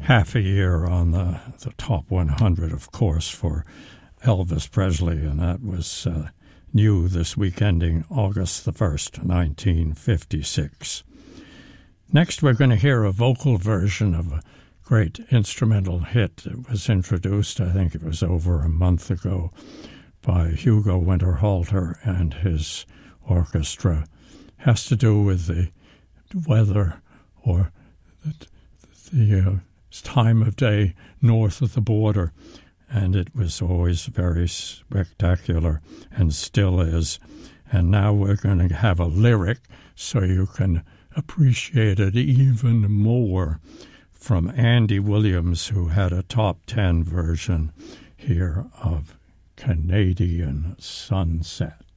half a year on the top 100, of course, for Elvis Presley, and that was new this week ending August the 1st, 1956. Next, we're going to hear a vocal version of a great instrumental hit that was introduced, I think it was over a month ago, by Hugo Winterhalter and his orchestra. Has to do with the weather or the time of day north of the border, and it was always very spectacular and still is. And now we're going to have a lyric so you can appreciate it even more from Andy Williams, who had a top 10 version here of Canadian Sunset.